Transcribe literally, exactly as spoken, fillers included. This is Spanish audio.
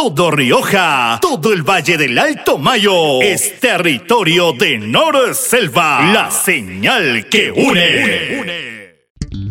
todo Rioja, todo el Valle del Alto Mayo es territorio de Nor Selva, la señal que une.